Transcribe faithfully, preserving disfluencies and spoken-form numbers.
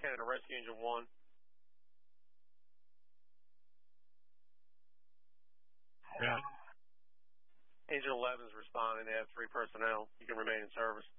Canada Rescue Engine one. Yeah. Engine eleven is responding. They have three personnel. You can remain in service.